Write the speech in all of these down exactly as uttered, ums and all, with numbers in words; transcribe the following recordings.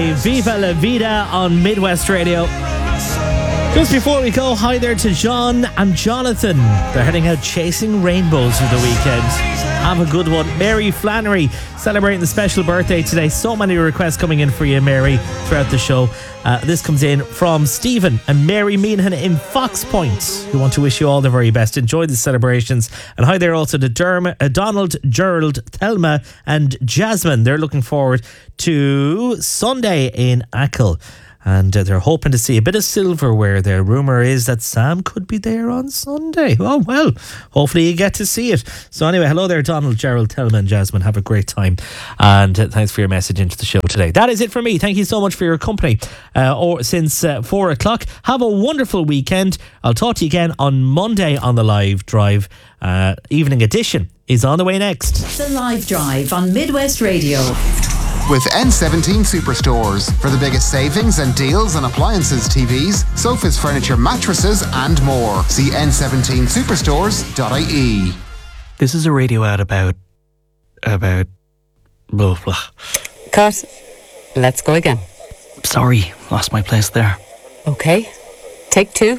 Kelly, Viva La Vida on Midwest Radio. Just before we go, hi there to John and Jonathan. They're heading out chasing rainbows for the weekend. Have a good one. Mary Flannery celebrating the special birthday today. So many requests coming in for you, Mary, throughout the show. Uh, this comes in from Stephen and Mary Meehan in Fox Point, who want to wish you all the very best. Enjoy the celebrations. And hi there also to Dermot, uh, Donald, Gerald, Thelma and Jasmine. They're looking forward to Sunday in Achill. And uh, they're hoping to see a bit of silverware there. Rumour is that Sam could be there on Sunday. Oh, well, hopefully you get to see it. So anyway, hello there, Donald, Gerald, Thelma and Jasmine. Have a great time. And uh, thanks for your message into the show today. That is it for me. Thank you so much for your company uh, or since uh, four o'clock. Have a wonderful weekend. I'll talk to you again on Monday on the Live Drive. Uh, evening edition is on the way next. The Live Drive on Midwest Radio. With N seventeen Superstores for the biggest savings and deals on appliances, T Vs, sofas, furniture, mattresses and more. See N seventeen superstores dot I E. This is a radio ad about... about... blah, blah. Cut. Let's go again. Sorry, lost my place there. Okay. Take two.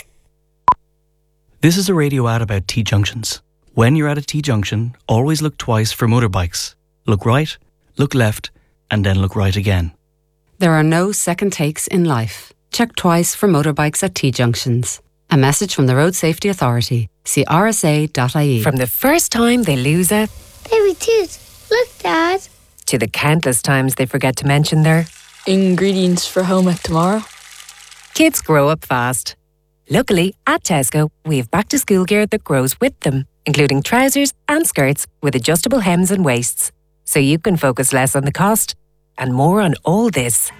This is a radio ad about T-junctions. When you're at a T-junction, always look twice for motorbikes. Look right, look left, and then look right again. There are no second takes in life. Check twice for motorbikes at T-junctions. A message from the Road Safety Authority. See R S A dot I E. From the first time they lose a baby tooth, look, Dad, to the countless times they forget to mention their ingredients for home ec tomorrow. Kids grow up fast. Luckily, at Tesco, we have back-to-school gear that grows with them, including trousers and skirts with adjustable hems and waists. So you can focus less on the cost and more on all this.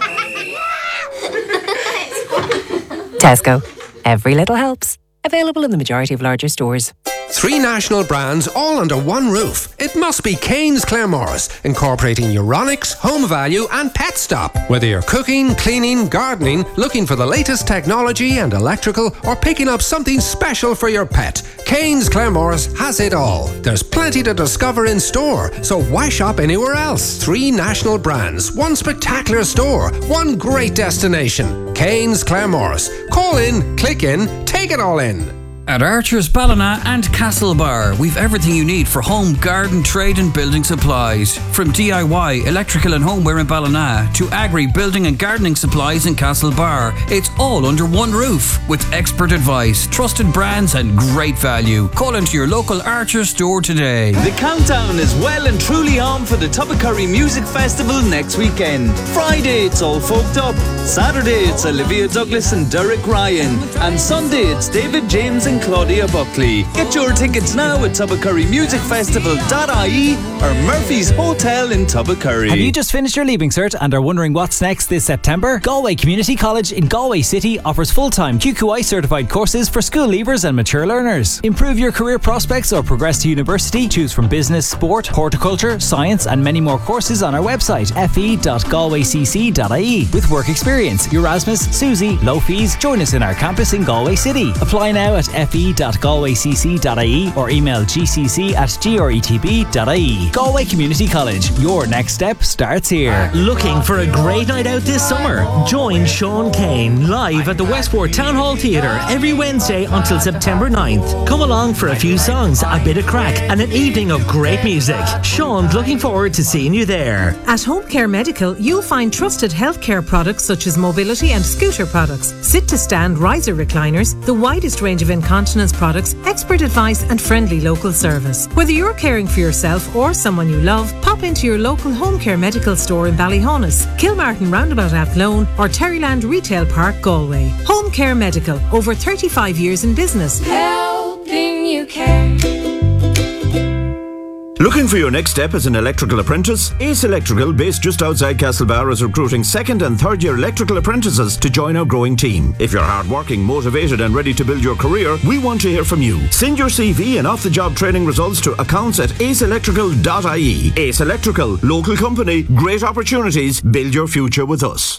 Tesco. Every little helps. Available in the majority of larger stores. Three national brands all under one roof. It must be Kane's Claremorris, incorporating Euronics, Home Value and Pet Stop. Whether you're cooking, cleaning, gardening, looking for the latest technology and electrical, or picking up something special for your pet, Kane's Claremorris has it all. There's plenty to discover in store, so why shop anywhere else? Three national brands, one spectacular store, one great destination. Kane's Claremorris. Call in, click in, take it all in. At Archer's Ballina and Castlebar, we've everything you need for home, garden, trade and building supplies. From D I Y, electrical and homeware in Ballina to agri, building and gardening supplies in Castlebar. It's all under one roof with expert advice, trusted brands and great value. Call into your local Archer store today. The countdown is well and truly on for the Tubbercurry Music Festival next weekend. Friday it's All Folked Up. Saturday it's Olivia Douglas and Derek Ryan. And Sunday it's David James and Claudia Buckley. Get your tickets now at tubbercurry music festival dot I E or Murphy's Hotel in Tubbercurry. Have you just finished your Leaving Cert and are wondering what's next this September? Galway Community College in Galway City offers full-time Q Q I certified courses for school leavers and mature learners. Improve your career prospects or progress to university. Choose from business, sport, horticulture, science and many more courses on our website f e dot galway c c dot I E. With work experience, Erasmus, Susie, low fees. Join us in our campus in Galway City. Apply now at f e dot galway c c dot I E or email g c c at g r e t b dot I E. Galway Community College. Your next step starts here. Looking for a great night out this summer? Join Sean Kane live at the Westport Town Hall Theatre every Wednesday until September ninth. Come along for a few songs, a bit of crack and an evening of great music. Sean's looking forward to seeing you there. At Home Care Medical, you'll find trusted healthcare products such as mobility and scooter products, sit-to-stand riser recliners, the widest range of incontinence products, expert advice and friendly local service. Whether you're caring for yourself or someone you love, pop into your local Home Care Medical store in Ballyhonus, Kilmartin Roundabout Athlone or Terryland Retail Park, Galway. Home Care Medical, over thirty-five years in business. Helping you care. Looking for your next step as an electrical apprentice? Ace Electrical, based just outside Castlebar, is recruiting second and third year electrical apprentices to join our growing team. If you're hardworking, motivated and ready to build your career, we want to hear from you. Send your C V and off-the-job training results to accounts at ace electrical dot I E. Ace Electrical, local company, great opportunities, build your future with us.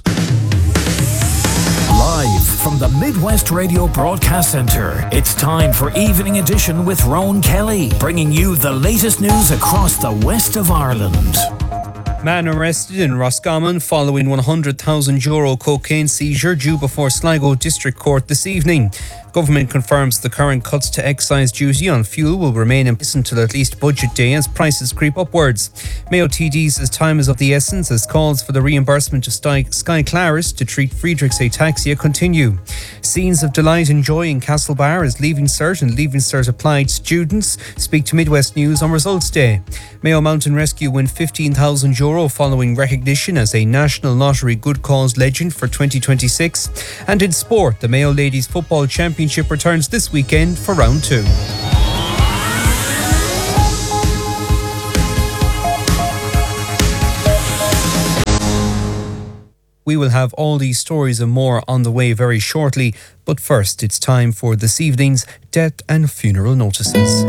Live from the Midwest Radio Broadcast Centre, it's time for Evening Edition with Rowan Kelly, bringing you the latest news across the west of Ireland. Man arrested in Roscommon following one hundred thousand euro cocaine seizure due before Sligo District Court this evening. Government confirms the current cuts to excise duty on fuel will remain in place until at least budget day as prices creep upwards. Mayo T D says time is of the essence as calls for the reimbursement of Sky, Sky Claris to treat Friedrich's ataxia continue. Scenes of delight and joy in Castlebar as Leaving Cert and Leaving Cert applied students speak to Midwest News on Results Day. Mayo Mountain Rescue win fifteen thousand euro following recognition as a National Lottery Good Cause Legend for twenty twenty-six. And in sport, the Mayo Ladies Football Championship returns this weekend for round two. We will have all these stories and more on the way very shortly, but first it's time for this evening's death and funeral notices.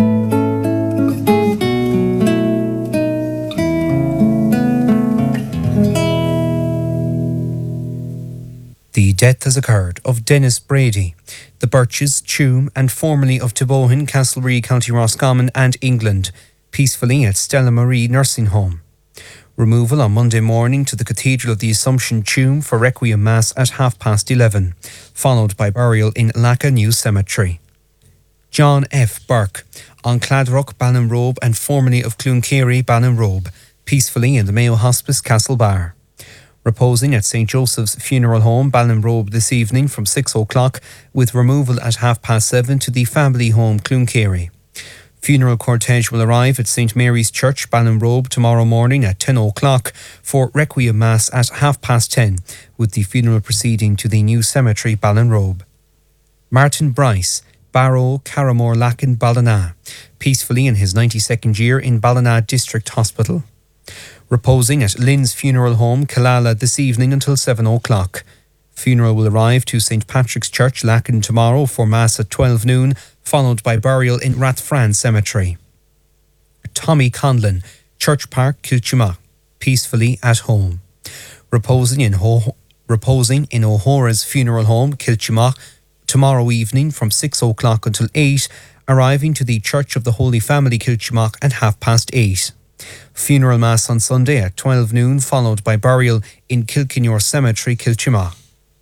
The death has occurred of Dennis Brady, the Birches, Tuam and formerly of Tibohin, Castlereagh, County Roscommon and England, peacefully at Stella Marie Nursing Home. Removal on Monday morning to the Cathedral of the Assumption, Tuam for Requiem Mass at half past eleven, followed by burial in Lacca New Cemetery. John F. Burke, on Cladrock, Ballinrobe and formerly of Clooncarey, Ballinrobe, peacefully in the Mayo Hospice, Castlebar. Reposing at Saint Joseph's Funeral Home, Ballinrobe this evening from six o'clock, with removal at half past seven to the family home, Clooncarey. Funeral cortege will arrive at Saint Mary's Church, Ballinrobe tomorrow morning at ten o'clock for Requiem Mass at half past ten, with the funeral proceeding to the new cemetery, Ballinrobe. Martin Bryce, Barrow, Carramore, Lacken, Ballina, peacefully in his ninety-second year in Ballina District Hospital. Reposing at Lynn's Funeral Home, Killala this evening until seven o'clock. Funeral will arrive to Saint Patrick's Church, Lacken tomorrow for Mass at twelve noon, followed by burial in Rathfran Cemetery. Tommy Conlon, Church Park, Kilchuma, peacefully at home. Reposing in, Ho- reposing in O'Hora's Funeral Home, Kilchuma, tomorrow evening from six o'clock until eight, arriving to the Church of the Holy Family, Kilchuma at half past eight. Funeral Mass on Sunday at twelve noon, followed by burial in Kilkenore Cemetery, Kilchuma.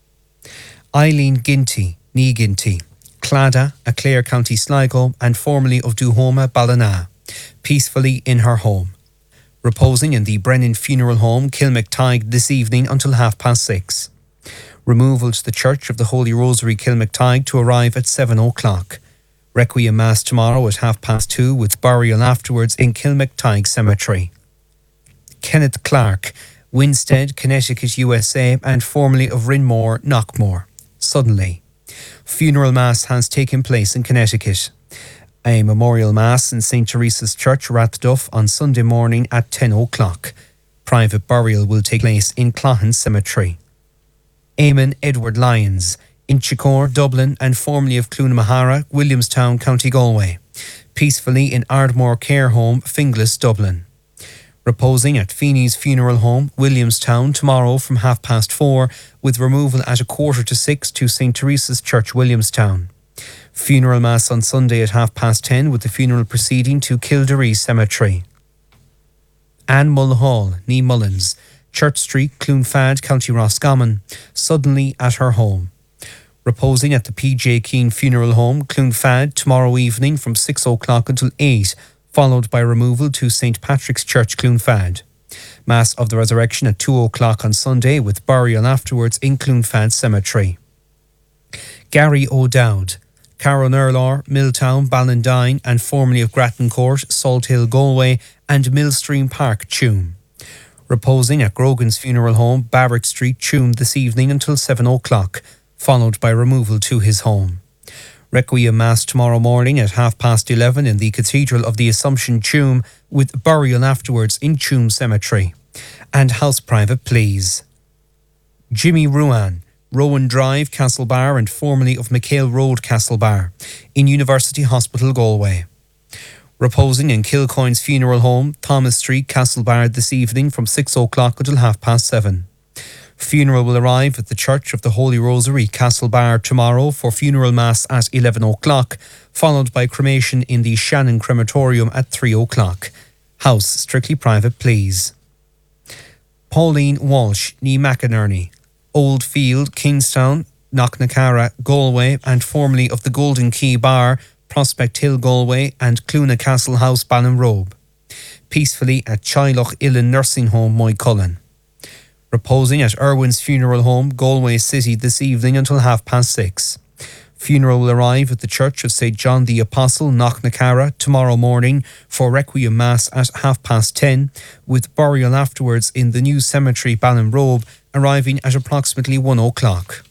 Eileen Ginty, Nee Ginty, Clada, a Clare County Sligo and formerly of Duhoma, Ballina, peacefully in her home. Reposing in the Brennan Funeral Home, Kilmactide this evening until half past six. Removal to the Church of the Holy Rosary, Kilmactide to arrive at seven o'clock. Requiem Mass tomorrow at half past two with burial afterwards in Kilmactide Cemetery. Kenneth Clark, Winstead, Connecticut, U S A and formerly of Rinmore, Knockmore, suddenly. Funeral Mass has taken place in Connecticut. A memorial Mass in Saint Teresa's Church, Rathduff on Sunday morning at ten o'clock. Private burial will take place in Clohan Cemetery. Eamon Edward Lyons, Inchicore, Dublin and formerly of Cloonamahara, Williamstown, County Galway, peacefully in Ardmore Care Home, Finglas, Dublin. Reposing at Feeney's Funeral Home, Williamstown tomorrow from half past four, with removal at a quarter to six to Saint Teresa's Church, Williamstown. Funeral Mass on Sunday at half past ten, with the funeral proceeding to Kildare Cemetery. Anne Mulhall, Nee Mullins, Church Street, Cloonfad, County Roscommon, suddenly at her home. Reposing at the P J Keane Funeral Home, Cloonfad, tomorrow evening from six o'clock until eight, followed by removal to Saint Patrick's Church, Cloonfad. Mass of the Resurrection at two o'clock on Sunday, with burial afterwards in Cloonfad Cemetery. Gary O'Dowd, Carroll Nurlar, Milltown, Ballandine and formerly of Grattan Court, Salt Hill, Galway and Millstream Park, Tuam. Reposing at Grogan's Funeral Home, Barrack Street, Tuam this evening until seven o'clock, followed by removal to his home. Requiem Mass tomorrow morning at half past eleven in the Cathedral of the Assumption, Tuam, with burial afterwards in Tuam Cemetery. And house private please. Jimmy Ruan, Rowan Drive, Castlebar and formerly of McHale Road, Castlebar, in University Hospital, Galway. Reposing in Kilcoyne's Funeral Home, Thomas Street, Castlebar this evening from six o'clock until half past seven. Funeral will arrive at the Church of the Holy Rosary, Castlebar tomorrow for funeral mass at eleven o'clock, followed by cremation in the Shannon Crematorium at three o'clock. House strictly private please. Pauline Walsh, ní McInerney, Old Field, Kingstown, Knocknacara, Galway, and formerly of the Golden Key Bar, Prospect Hill, Galway, and Cluna Castle House, Ballinrobe. Peacefully at Chiloch Illan Nursing Home, Moycullen. Reposing at Irwin's Funeral Home, Galway City this evening until half past six. Funeral will arrive at the Church of Saint John the Apostle, Knocknacara, tomorrow morning for Requiem Mass at half past ten, with burial afterwards in the new cemetery, Ballinrobe, arriving at approximately one o'clock.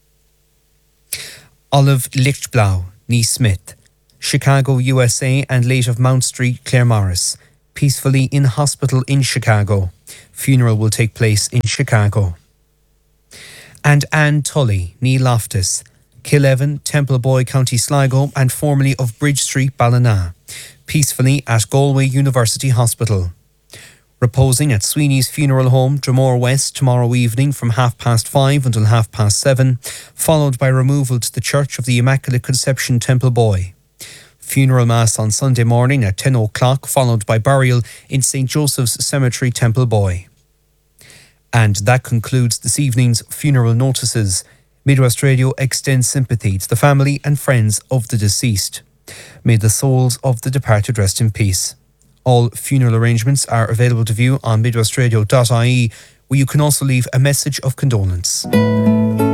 Olive Lichtblau, ní Smith, Chicago, U S A, and late of Mount Street, Claremorris. Peacefully in hospital in Chicago. Funeral will take place in Chicago. And Anne Tully, ní Loftus, Killeven, Templeboy, County Sligo, and formerly of Bridge Street, Ballina. Peacefully at Galway University Hospital. Reposing at Sweeney's Funeral Home, Dromore West, tomorrow evening from half past five until half past seven, followed by removal to the Church of the Immaculate Conception, Templeboy. Funeral Mass on Sunday morning at ten o'clock, followed by burial in Saint Joseph's Cemetery, Templeboy. And that concludes this evening's funeral notices. Midwest Radio extends sympathy to the family and friends of the deceased. May the souls of the departed rest in peace. All funeral arrangements are available to view on midwestradio dot I E, where you can also leave a message of condolence.